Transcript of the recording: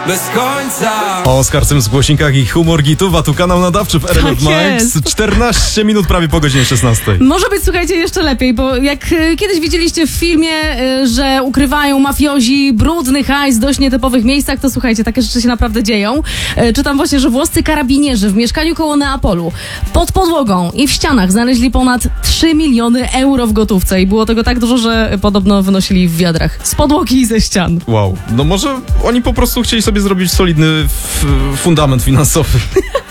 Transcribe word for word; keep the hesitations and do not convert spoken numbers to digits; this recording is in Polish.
bez końca. O Oskarcym w głośnikach i humor gitu, a tu kanał nadawczy w R M F Tak Max. jest. czternaście minut prawie po godzinie szesnastej. Może być, słuchajcie, jeszcze lepiej, bo jak y, kiedyś widzieliście w filmie, y, że ukrywają mafiozi brudny hajs w dość nietypowych miejscach, to słuchajcie, takie rzeczy się naprawdę dzieją. Y, czytam właśnie, że włoscy karabinierzy w mieszkaniu koło Neapolu pod podłogą i w ścianach znaleźli ponad trzy miliony euro w gotówce i było tego tak dużo, że podobno wynosili w wiadrach z podłogi i ze ścian. Wow, no może oni po prostu chcieli sobie zrobić solidny f- fundament finansowy.